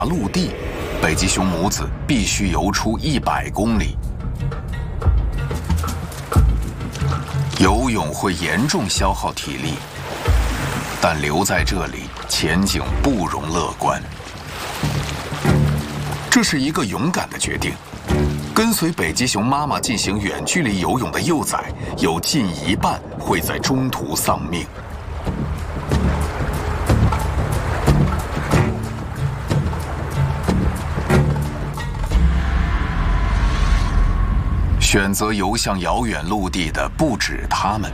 陆地，北极熊母子必须游出100公里。游泳会严重消耗体力，但留在这里前景不容乐观。这是一个勇敢的决定。跟随北极熊妈妈进行远距离游泳的幼崽，有近1半会在中途丧命。选择游向遥远陆地的不止它们。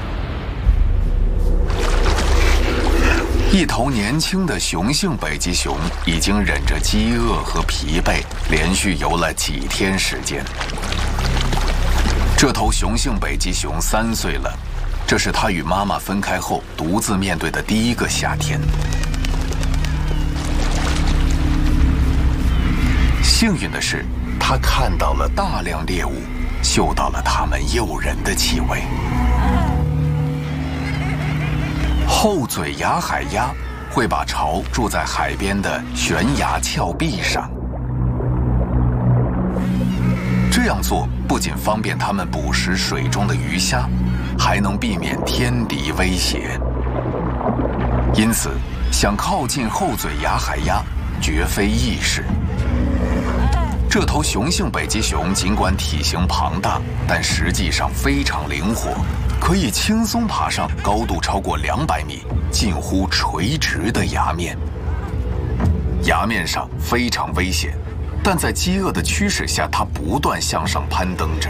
一头年轻的雄性北极熊已经忍着饥饿和疲惫，连续游了几天时间。这头雄性北极熊3岁了，这是它与妈妈分开后独自面对的第1个夏天。幸运的是，它看到了大量猎物，嗅到了它们诱人的气味。厚嘴崖海鸭会把巢筑在海边的悬崖峭壁上，这样做不仅方便它们捕食水中的鱼虾，还能避免天敌威胁。因此，想靠近厚嘴崖海鸭绝非易事。这头雄性北极熊尽管体型庞大，但实际上非常灵活，可以轻松爬上高度超过200米、近乎垂直的崖面。崖面上非常危险，但在饥饿的驱使下，它不断向上攀登着。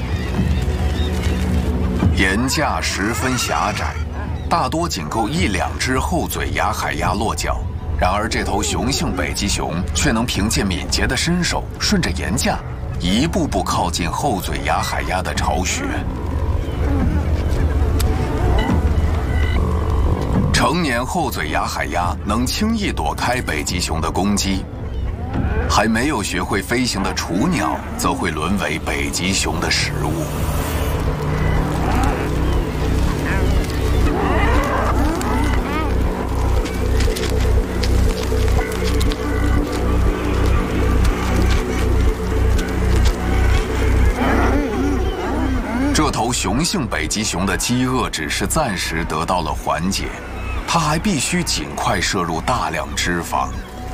岩架十分狭窄，大多仅够1、2只厚嘴崖海鸭落脚。然而，这头雄性北极熊却能凭借敏捷的身手，顺着岩架，一步步靠近厚嘴崖海鸭的巢穴。成年厚嘴崖海鸭能轻易躲开北极熊的攻击，还没有学会飞行的雏鸟则会沦为北极熊的食物。这头雄性北极熊的饥饿只是暂时得到了缓解，它还必须尽快摄入大量脂肪。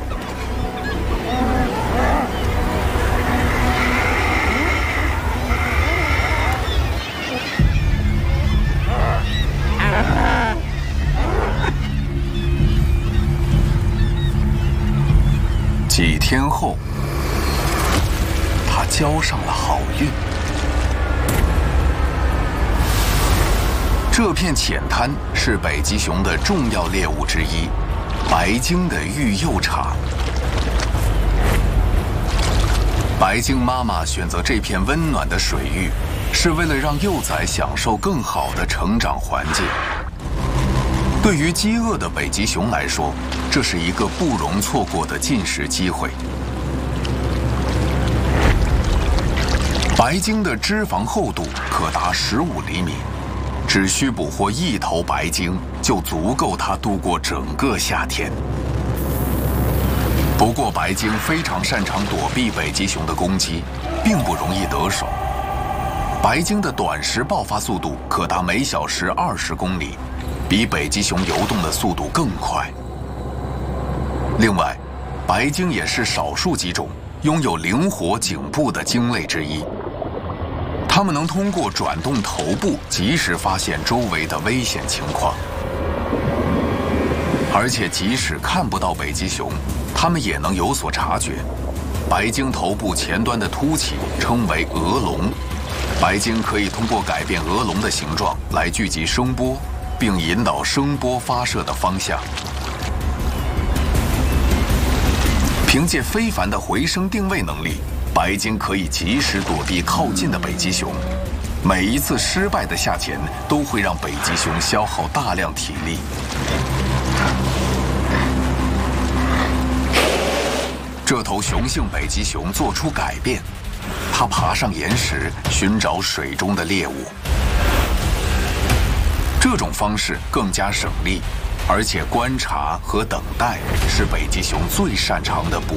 几天后，它交上了好运。这片浅滩是北极熊的重要猎物之一，白鲸的育幼场。白鲸妈妈选择这片温暖的水域，是为了让幼崽享受更好的成长环境。对于饥饿的北极熊来说，这是一个不容错过的进食机会。白鲸的脂肪厚度可达15厘米。只需捕获1头白鲸，就足够它度过整个夏天。不过，白鲸非常擅长躲避北极熊的攻击，并不容易得手。白鲸的短时爆发速度可达每小时20公里，比北极熊游动的速度更快。另外，白鲸也是少数几种拥有灵活颈部的鲸类之一。它们能通过转动头部及时发现周围的危险情况，而且即使看不到北极熊，它们也能有所察觉。白鲸头部前端的凸起称为额龙，白鲸可以通过改变额龙的形状来聚集声波，并引导声波发射的方向。凭借非凡的回声定位能力，白鲸可以及时躲避靠近的北极熊，每一次失败的下潜都会让北极熊消耗大量体力。这头雄性北极熊做出改变，它爬上岩石寻找水中的猎物。这种方式更加省力， 而且观察和等待是北极熊最擅长的捕